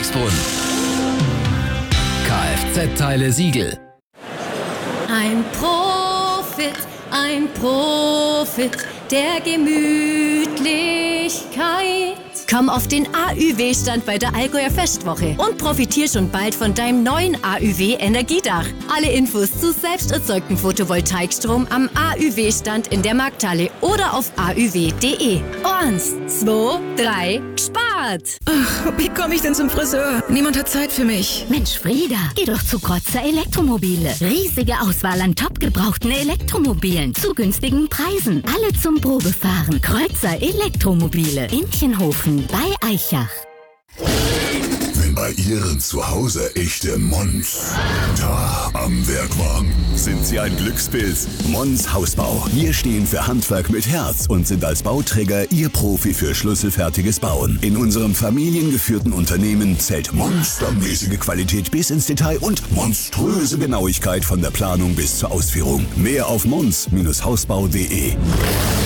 Ludwigsbrunn. Kfz-Teile Siegel. Ein Profit der Gemütlichkeit. Komm auf den AÜW-Stand bei der Allgäuer Festwoche und profitier schon bald von deinem neuen AÜW-Energiedach. Alle Infos zu selbst erzeugtem Photovoltaikstrom am AÜW-Stand in der Markthalle oder auf auw.de. 1, 2, 3, gespart! Ach, wie komme ich denn zum Friseur? Niemand hat Zeit für mich. Mensch, Frieda, geh doch zu Kreuzer Elektromobile. Riesige Auswahl an top gebrauchten Elektromobilen zu günstigen Preisen. Alle zum Probefahren. Kreuzer Elektromobile. Inchenhofen bei Aichach. Wenn bei Ihren Zuhause echte Mons da am Werk waren, sind Sie ein Glückspilz. Mons Hausbau. Wir stehen für Handwerk mit Herz und sind als Bauträger Ihr Profi für schlüsselfertiges Bauen. In unserem familiengeführten Unternehmen zählt monstermäßige Qualität bis ins Detail und monströse Genauigkeit von der Planung bis zur Ausführung. Mehr auf mons-hausbau.de.